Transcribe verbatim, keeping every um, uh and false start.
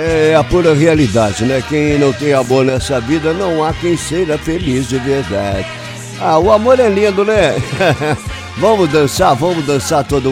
É a pura realidade, né? Quem não tem amor nessa vida, não há quem seja feliz de verdade. Ah, o amor é lindo, né? Vamos dançar, vamos dançar todo